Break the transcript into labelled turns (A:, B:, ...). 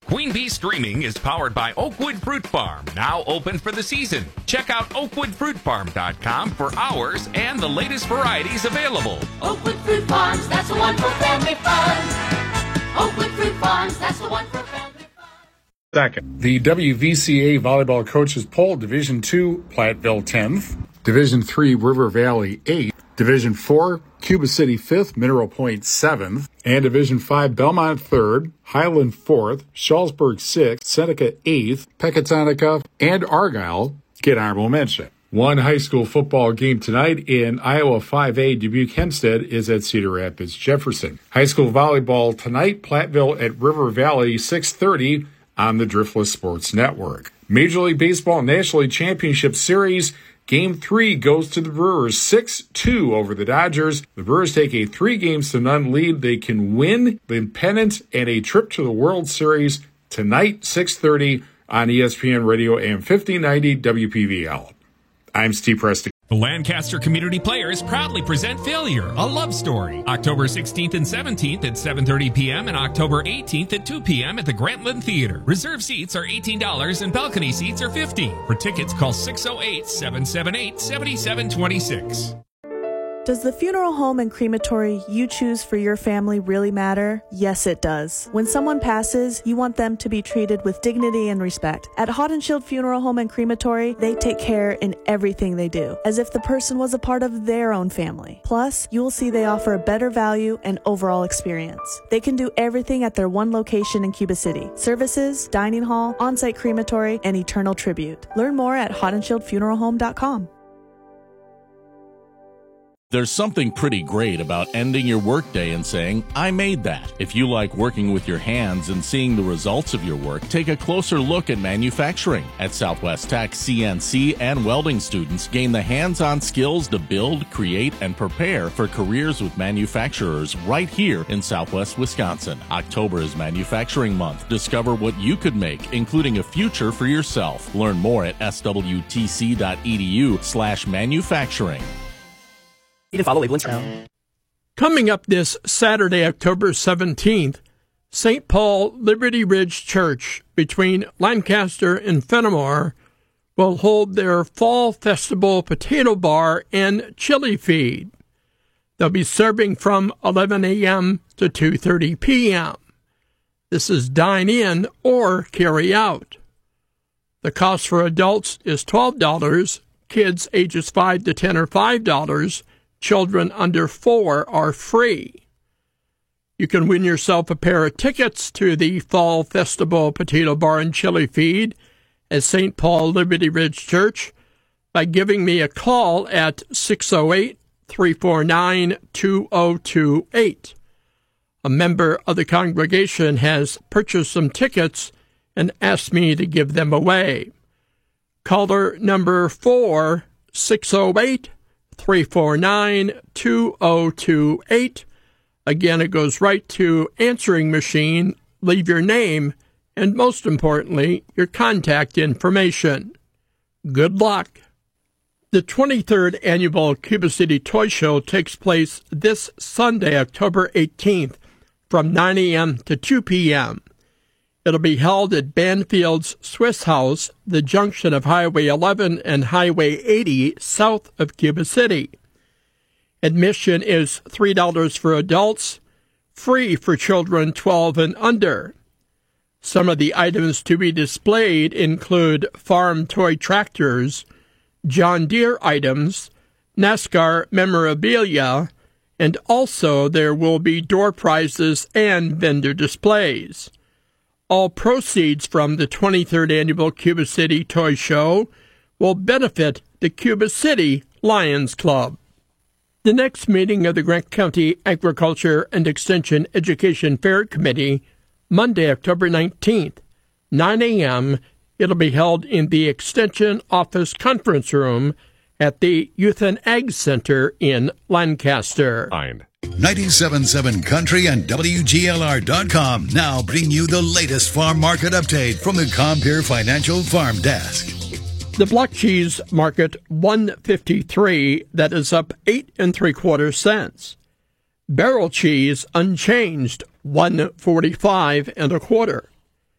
A: Queen Bee Streaming is powered by Oakwood Fruit Farm, now open for the season. Check out oakwoodfruitfarm.com for hours and the latest varieties available.
B: Oakwood Fruit Farms, that's the one for family fun. Oakwood Fruit Farms, that's the one for family fun.
C: Second, the WVCA volleyball coaches poll: Division II, Platteville 10th, Division III, River Valley 8th, Division 4, Cuba City 5th, Mineral Point 7th, and Division 5, Belmont 3rd, Highland 4th, Shullsburg 6th, Seneca 8th, Pecatonica, and Argyle get honorable mention. One high school football game tonight in Iowa 5A. Dubuque Hempstead is at Cedar Rapids Jefferson. High school volleyball tonight, Platteville at River Valley, 6:30 on the Driftless Sports Network. Major League Baseball National League Championship Series. Game 3 goes to the Brewers, 6-2 over the Dodgers. The Brewers take a 3-0 lead. They can win the pennant and a trip to the World Series tonight, 6:30 on ESPN Radio AM 1590 WPVL. I'm Steve Preston.
A: The Lancaster Community Players proudly present Failure, a Love Story, October 16th and 17th at 7:30 p.m. and October 18th at 2 p.m. at the Grantland Theater. Reserve seats are $18 and balcony seats are $50. For tickets, call 608-778-7726.
D: Does the funeral home and crematory you choose for your family really matter? Yes, it does. When someone passes, you want them to be treated with dignity and respect. At Hot and Shield Funeral Home and Crematory, they take care in everything they do, as if the person was a part of their own family. Plus, you will see they offer a better value and overall experience. They can do everything at their one location in Cuba City: services, dining hall, on-site crematory, and eternal tribute. Learn more at hotandshieldfuneralhome.com.
E: There's something pretty great about ending your workday and saying, I made that. If you like working with your hands and seeing the results of your work, take a closer look at manufacturing. At Southwest Tech, CNC and welding students gain the hands-on skills to build, create, and prepare for careers with manufacturers right here in Southwest Wisconsin. October is Manufacturing Month. Discover what you could make, including a future for yourself. Learn more at swtc.edu/manufacturing.
F: You can follow Labeling.
G: Coming up this Saturday, October 17th, St. Paul Liberty Ridge Church between Lancaster and Fenimore will hold their Fall Festival Potato Bar and Chili Feed. They'll be serving from 11 a.m. to 2:30 p.m. This is dine-in or carry-out. The cost for adults is $12, kids ages 5 to 10 are $5, children under 4 are free. You can win yourself a pair of tickets to the Fall Festival Potato Bar and Chili Feed at St. Paul Liberty Ridge Church by giving me a call at 608-349-2028. A member of the congregation has purchased some tickets and asked me to give them away. Caller number 4, 608-349-2028. Again, it goes right to answering machine. Leave your name and, most importantly, your contact information. Good luck. The 23rd Annual Cuba City Toy Show takes place this Sunday, October 18th, from 9 a.m. to 2 p.m. It'll be held at Banfield's Swiss House, the junction of Highway 11 and Highway 80 south of Cuba City. Admission is $3 for adults, free for children 12 and under. Some of the items to be displayed include farm toy tractors, John Deere items, NASCAR memorabilia, and also there will be door prizes and vendor displays. All proceeds from the 23rd Annual Cuba City Toy Show will benefit the Cuba City Lions Club. The next meeting of the Grant County Agriculture and Extension Education Fair Committee, Monday, October 19th, 9 a.m., it'll be held in the Extension Office Conference Room at the Youth and Ag Center in Lancaster.
H: 97.7 Country and WGLR.com now bring you the latest farm market update from the Compeer Financial Farm Desk.
G: The block cheese market $1.53, that is up 8 3/4 cents. Barrel cheese unchanged $1.45 1/4.